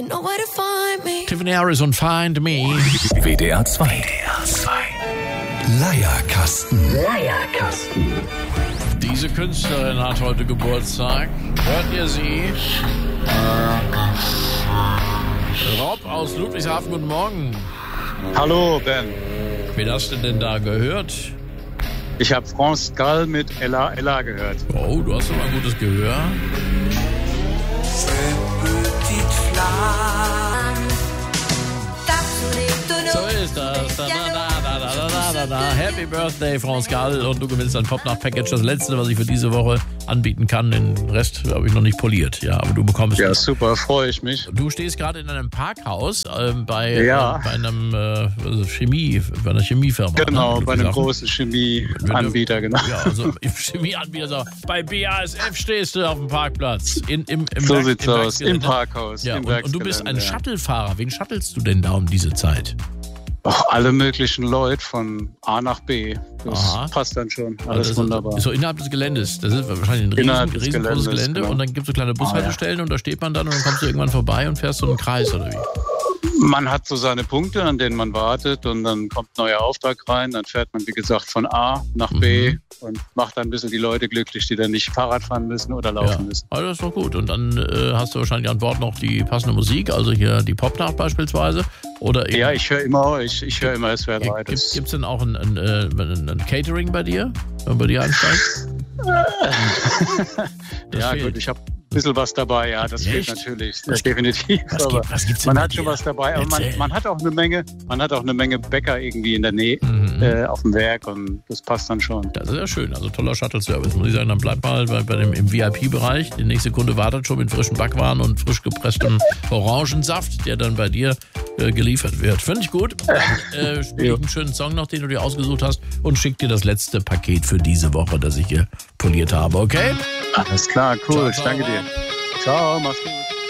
Tiffany Harris und Find Me. WDR 2. Leierkasten. Diese Künstlerin hat heute Geburtstag. Hört ihr sie? Rob aus Ludwigshafen, guten Morgen. Hallo Ben. Wen hast du denn da gehört? Ich habe France Gall mit Ella Ella gehört. Oh, du hast doch mal ein gutes Gehör. So ist das. Happy Birthday, France Gall. Und du gewinnst ein Popnacht-Package. Das letzte, was ich für diese Woche anbieten kann. Den Rest habe ich noch nicht poliert. Ja, aber du bekommst Ja, es. super, freue ich mich. Du stehst gerade in einem Parkhaus bei einer Chemiefirma. Genau, ne? bei einem großen Chemieanbieter, genau. Ja, also Chemieanbieter. So. Bei BASF stehst du auf dem Parkplatz. Im So sieht's aus, Werksgelände. im Parkhaus. Ja, im und du bist ein Werksgelände, ja. Shuttlefahrer. Wen shuttelst du denn da um diese Zeit? Och, alle möglichen Leute von A nach B. Das passt dann schon. Alles Also wunderbar. So innerhalb des Geländes. Das ist wahrscheinlich ein Innerhalb des riesengroßes Geländes, Gelände. genau. Und dann gibt es so kleine Bushaltestellen und da steht man dann und dann kommst du irgendwann vorbei und fährst so einen Kreis oder wie? Man hat so seine Punkte, an denen man wartet und dann kommt ein neuer Auftrag rein. Dann fährt man, wie gesagt, von A nach B und macht dann ein bisschen die Leute glücklich, die dann nicht Fahrrad fahren müssen oder laufen müssen. Also das ist doch gut. Und dann hast du wahrscheinlich an Bord noch die passende Musik, also hier die Popnacht beispielsweise. Oder eben, Ja, ich höre immer SWR 3. Gibt es denn auch ein Catering bei dir, wenn man bei dir einsteigt? Ja fehlt. gut, ich habe ein bisschen was dabei, ja, das fehlt Echt? natürlich, definitiv. Was gibt's denn Man bei hat schon dir? was dabei, aber Erzähl. man hat auch eine Menge Bäcker irgendwie in der Nähe auf dem Werk und das passt dann schon. Das ist ja schön, also toller Shuttle-Service, muss ich sagen. Dann bleib mal bei dem, im VIP-Bereich. Die nächste Kunde wartet schon mit frischen Backwaren und frisch gepresstem Orangensaft, der dann bei dir geliefert wird. Finde ich gut. Dann spiele ich einen schönen Song noch, den du dir ausgesucht hast und schick dir das letzte Paket für diese Woche, das ich hier poliert habe, okay? Alles klar, cool, Ciao, ich danke dir. Ciao, mach's gut.